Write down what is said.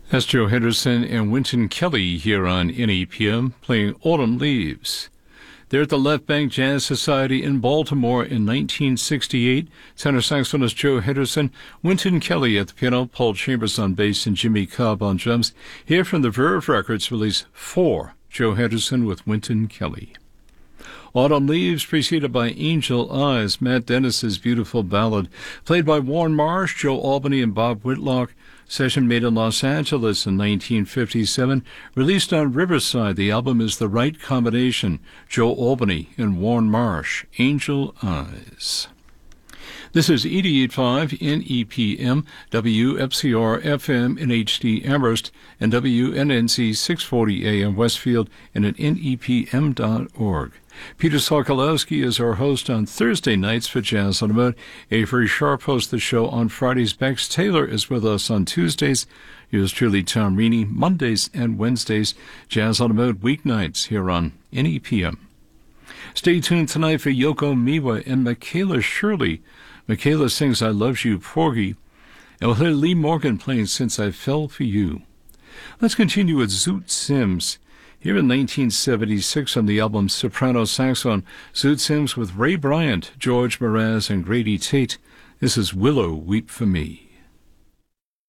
That's Joe Henderson and Wynton Kelly here on NEPM playing Autumn Leaves. They're at the Left Bank Jazz Society in Baltimore in 1968. Tenor saxophonist Joe Henderson, Wynton Kelly at the piano, Paul Chambers on bass, and Jimmy Cobb on drums. Here from the Verve Records release 4, Joe Henderson with Wynton Kelly. Autumn Leaves, preceded by Angel Eyes, Matt Dennis's beautiful ballad, played by Warren Marsh, Joe Albany, and Bob Whitlock. Session made in Los Angeles in 1957. Released on Riverside, the album is The Right Combination. Joe Albany and Warren Marsh, Angel Eyes. This is 88.5 NEPM, WFCR-FM in HD Amherst, and WNNC 640 AM Westfield, and at NEPM.org. Peter Sokolowski is our host on Thursday nights for Jazz on the Mode. Avery Sharp hosts the show on Fridays. Bex Taylor is with us on Tuesdays. Yours truly, Tom Reaney, Mondays and Wednesdays. Jazz on the Mode weeknights here on NEPM. Stay tuned tonight for Yoko Miwa and Michaela Shirley. Michaela sings I Love You, Porgy. And we'll hear Lee Morgan playing Since I Fell for You. Let's continue with Zoot Sims. Here in 1976 on the album Soprano Saxophone, Zoot Sims with Ray Bryant, George Mraz, and Grady Tate. This is Willow, Weep for Me.